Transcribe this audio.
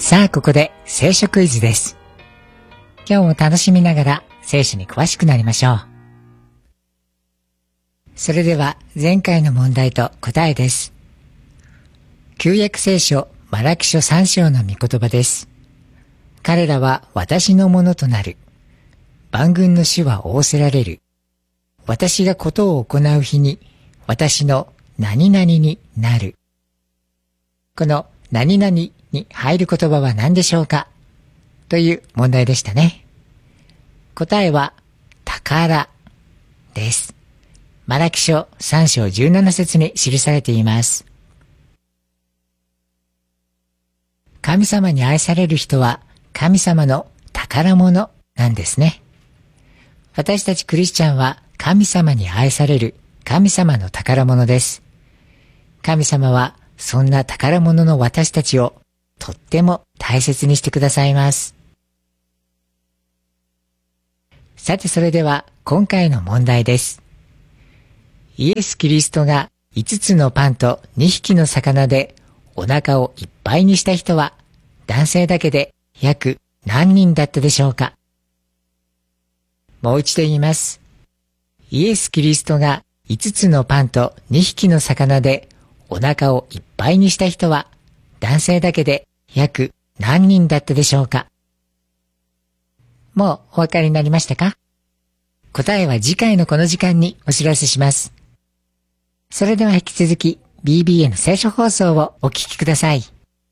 さあ、ここで聖書クイズです。今日も楽しみながら聖書に詳しくなりましょう。それでは前回の問題と答えです。旧約聖書マラキ書3章の御言葉です。彼らは私のものとなる。万軍の主は仰せられる。私がことを行う日に私の何々になる。この何々に入る言葉は何でしょうかという問題でしたね。答えは宝です。マラキ書3章17節に記されています。神様に愛される人は神様の宝物なんですね。私たちクリスチャンは神様に愛される神様の宝物です。神様はそんな宝物の私たちをとっても大切にしてくださいます。さて、それでは今回の問題です。イエス・キリストが5つのパンと2匹の魚でお腹をいっぱいにした人は男性だけで約何人だったでしょうか。もう一度言います。イエス・キリストが5つのパンと2匹の魚でお腹をいっぱいにした人は男性だけで約何人だったでしょうか。もうお分かりになりましたか？答えは次回のこの時間にお知らせします。それでは引き続き BBA の聖書放送をお聞きください。